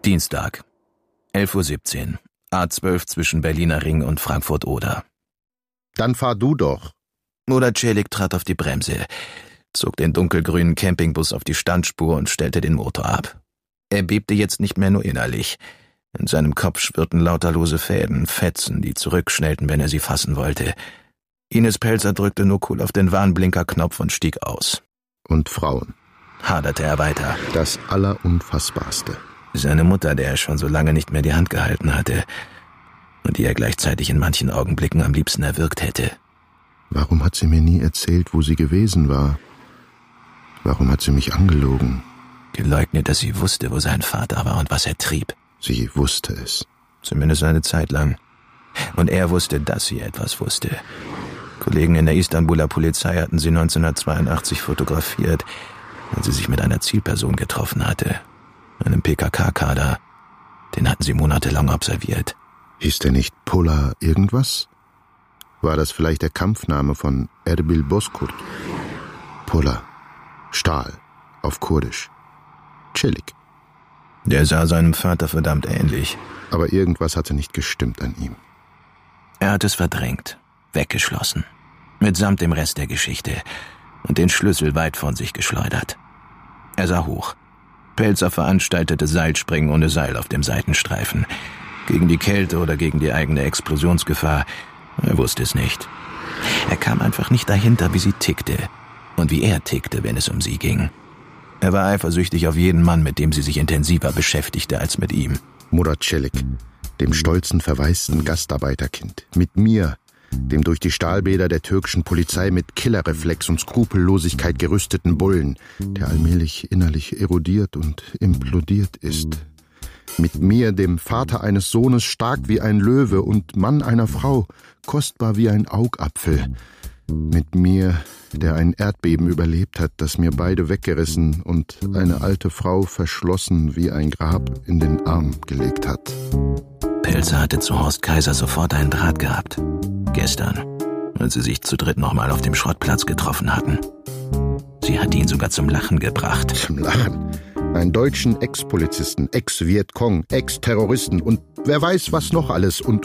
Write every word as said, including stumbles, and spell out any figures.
Dienstag, elf Uhr siebzehn, A zwölf zwischen Berliner Ring und Frankfurt-Oder. Dann fahr du doch. Murat Celik trat auf die Bremse, zog den dunkelgrünen Campingbus auf die Standspur und stellte den Motor ab. Er bebte jetzt nicht mehr nur innerlich. In seinem Kopf schwirrten lauter lose Fäden, Fetzen, die zurückschnellten, wenn er sie fassen wollte. Ines Pelzer drückte nur cool auf den Warnblinkerknopf und stieg aus. Und Frauen, haderte er weiter. Das Allerunfassbarste. Seine Mutter, der er schon so lange nicht mehr die Hand gehalten hatte und die er gleichzeitig in manchen Augenblicken am liebsten erwürgt hätte. Warum hat sie mir nie erzählt, wo sie gewesen war? Warum hat sie mich angelogen? Geleugnet, dass sie wusste, wo sein Vater war und was er trieb. Sie wusste es. Zumindest eine Zeit lang. Und er wusste, dass sie etwas wusste. Kollegen in der Istanbuler Polizei hatten sie neunzehnhundertzweiundachtzig fotografiert, als sie sich mit einer Zielperson getroffen hatte. Einem P K K-Kader. Den hatten sie monatelang observiert. Hieß der nicht Pola irgendwas? War das vielleicht der Kampfname von Erbil Bozkurt? Pola. Stahl. Auf Kurdisch. Celik. Der sah seinem Vater verdammt ähnlich. Aber irgendwas hatte nicht gestimmt an ihm. Er hat es verdrängt, weggeschlossen, mitsamt dem Rest der Geschichte und den Schlüssel weit von sich geschleudert. Er sah hoch. Pelzer veranstaltete Seilspringen ohne Seil auf dem Seitenstreifen. Gegen die Kälte oder gegen die eigene Explosionsgefahr, er wusste es nicht. Er kam einfach nicht dahinter, wie sie tickte und wie er tickte, wenn es um sie ging. Er war eifersüchtig auf jeden Mann, mit dem sie sich intensiver beschäftigte als mit ihm. Murat Celik, dem stolzen, verwaisten Gastarbeiterkind. Mit mir, dem durch die Stahlbäder der türkischen Polizei mit Killerreflex und Skrupellosigkeit gerüsteten Bullen, der allmählich innerlich erodiert und implodiert ist. Mit mir, dem Vater eines Sohnes, stark wie ein Löwe und Mann einer Frau, kostbar wie ein Augapfel. Mit mir, der ein Erdbeben überlebt hat, das mir beide weggerissen und eine alte Frau verschlossen wie ein Grab in den Arm gelegt hat. Pelzer hatte zu Horst Kaiser sofort einen Draht gehabt. Gestern, als sie sich zu dritt nochmal auf dem Schrottplatz getroffen hatten. Sie hatte ihn sogar zum Lachen gebracht. Zum Lachen? Einen deutschen Ex-Polizisten, Ex-Vietcong, Ex-Terroristen und wer weiß was noch alles und